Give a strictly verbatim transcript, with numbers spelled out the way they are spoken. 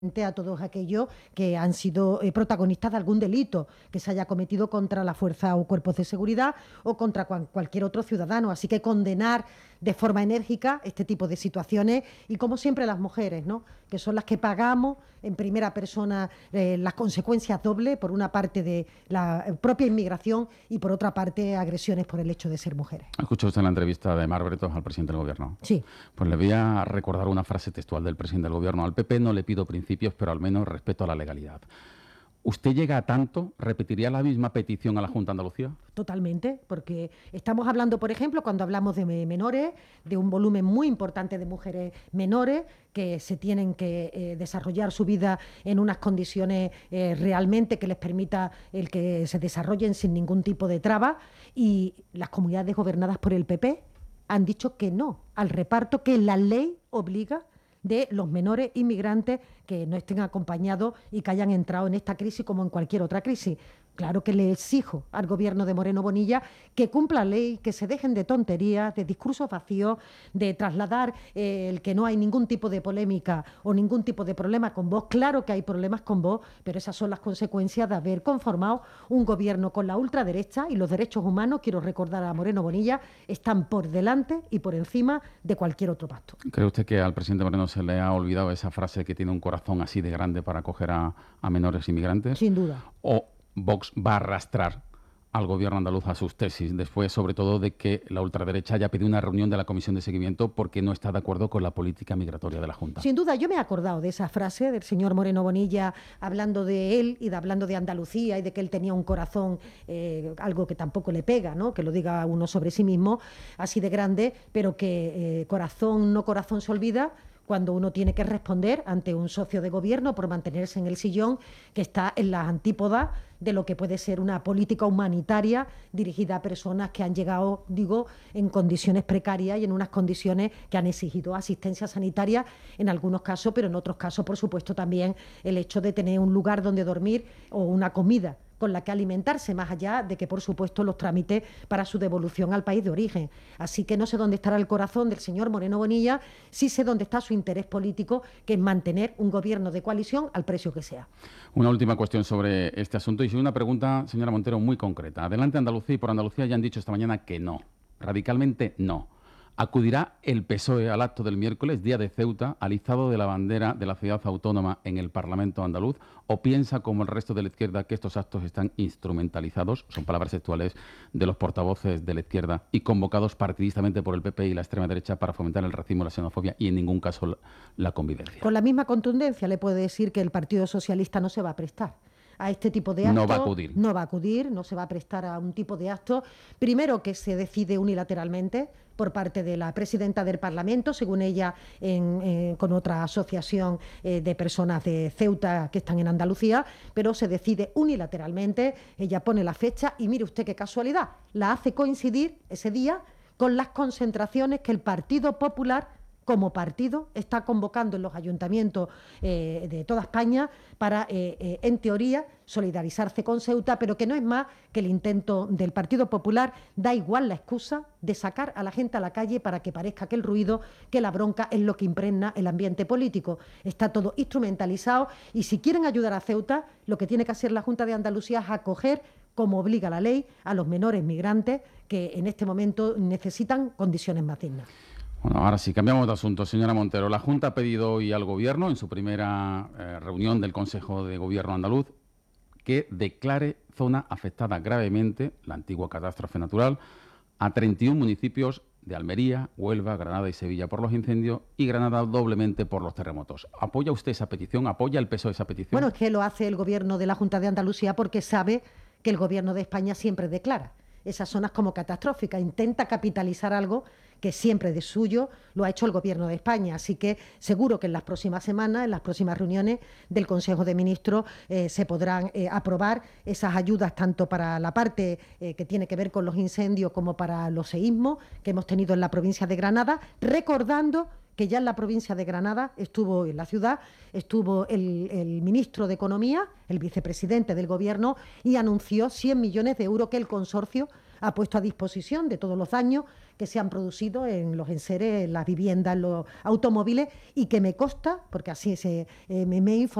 a todos aquellos que han sido eh, protagonistas de algún delito que se haya cometido contra la fuerza o cuerpos de seguridad o contra cual, cualquier otro ciudadano. Así que condenar de forma enérgica este tipo de situaciones y, como siempre, las mujeres, ¿no?, que son las que pagamos en primera persona eh, las consecuencias dobles, por una parte de la propia inmigración y por otra parte agresiones por el hecho de ser mujeres. ¿Escuchó usted la entrevista de Mar Bretos al presidente del Gobierno? Sí. Pues le voy a recordar una frase textual del presidente del Gobierno. Al P P no le pido principios, pero al menos respeto a la legalidad. ¿Usted llega a tanto? ¿Repetiría la misma petición a la Junta de Andalucía? Totalmente, porque estamos hablando, por ejemplo, cuando hablamos de menores, de un volumen muy importante de mujeres menores que se tienen que eh, desarrollar su vida en unas condiciones eh, realmente que les permita el que se desarrollen sin ningún tipo de traba, y las comunidades gobernadas por el P P han dicho que no al reparto que la ley obliga de los menores inmigrantes que no estén acompañados y que hayan entrado en esta crisis como en cualquier otra crisis. Claro que le exijo al gobierno de Moreno Bonilla que cumpla la ley, que se dejen de tonterías, de discursos vacíos, de trasladar eh, el que no hay ningún tipo de polémica o ningún tipo de problema con Vox. Claro que hay problemas con Vox, pero esas son las consecuencias de haber conformado un gobierno con la ultraderecha, y los derechos humanos, quiero recordar a Moreno Bonilla, están por delante y por encima de cualquier otro pacto. ¿Cree usted que al presidente Moreno se le ha olvidado esa frase que tiene un corazón así de grande para acoger a, a menores inmigrantes? Sin duda. ¿O Vox va a arrastrar al gobierno andaluz a sus tesis, después sobre todo de que la ultraderecha haya pedido una reunión de la Comisión de Seguimiento porque no está de acuerdo con la política migratoria de la Junta? Sin duda, yo me he acordado de esa frase del señor Moreno Bonilla hablando de él y de, hablando de Andalucía y de que él tenía un corazón, eh, algo que tampoco le pega, ¿no?, que lo diga uno sobre sí mismo, así de grande, pero que eh, corazón no corazón se olvida cuando uno tiene que responder ante un socio de gobierno por mantenerse en el sillón que está en las antípodas de lo que puede ser una política humanitaria dirigida a personas que han llegado, digo, en condiciones precarias y en unas condiciones que han exigido asistencia sanitaria en algunos casos, pero en otros casos, por supuesto, también el hecho de tener un lugar donde dormir o una comida con la que alimentarse, más allá de que, por supuesto, los trámites para su devolución al país de origen. Así que no sé dónde estará el corazón del señor Moreno Bonilla, sí sé dónde está su interés político, que es mantener un gobierno de coalición al precio que sea. Una última cuestión sobre este asunto, y una pregunta, señora Montero, muy concreta. Adelante Andalucía y por Andalucía ya han dicho esta mañana que no, radicalmente no. ¿Acudirá el P S O E al acto del miércoles, día de Ceuta, al izado de la bandera de la ciudad autónoma en el Parlamento andaluz? ¿O piensa, como el resto de la izquierda, que estos actos están instrumentalizados, son palabras textuales de los portavoces de la izquierda, y convocados partidistamente por el P P y la extrema derecha para fomentar el racismo, la xenofobia y en ningún caso la, la convivencia? Con la misma contundencia le puedo decir que el Partido Socialista no se va a prestar a este tipo de actos. No va a acudir. No va a acudir, no se va a prestar a un tipo de acto, primero, que se decide unilateralmente por parte de la presidenta del Parlamento, según ella, en, eh, con otra asociación eh, de personas de Ceuta que están en Andalucía, pero se decide unilateralmente, ella pone la fecha y mire usted qué casualidad, la hace coincidir ese día con las concentraciones que el Partido Popular como partido está convocando en los ayuntamientos eh, de toda España para, eh, eh, en teoría, solidarizarse con Ceuta, pero que no es más que el intento del Partido Popular, da igual la excusa, de sacar a la gente a la calle para que parezca que el ruido, que la bronca es lo que impregna el ambiente político. Está todo instrumentalizado y si quieren ayudar a Ceuta, lo que tiene que hacer la Junta de Andalucía es acoger, como obliga la ley, a los menores migrantes que en este momento necesitan condiciones más dignas. Bueno, ahora sí, cambiamos de asunto. Señora Montero, la Junta ha pedido hoy al Gobierno, en su primera eh, reunión del Consejo de Gobierno andaluz, que declare zona afectada gravemente, la antigua catástrofe natural, a treinta y uno municipios de Almería, Huelva, Granada y Sevilla por los incendios y Granada doblemente por los terremotos. ¿Apoya usted esa petición? ¿Apoya el P S O E esa petición? Bueno, es que lo hace el Gobierno de la Junta de Andalucía porque sabe que el Gobierno de España siempre declara esas zonas como catastróficas, intenta capitalizar algo que siempre de suyo lo ha hecho el Gobierno de España. Así que seguro que en las próximas semanas, en las próximas reuniones del Consejo de Ministros, eh, se podrán eh, aprobar esas ayudas tanto para la parte eh, que tiene que ver con los incendios como para los seísmos que hemos tenido en la provincia de Granada, recordando que ya en la provincia de Granada estuvo, en la ciudad, estuvo el, el ministro de Economía, el vicepresidente del Gobierno, y anunció cien millones de euros que el consorcio ha puesto a disposición de todos los daños que se han producido en los enseres, en las viviendas, en los automóviles, y que me consta, porque así se, eh, me, me he informado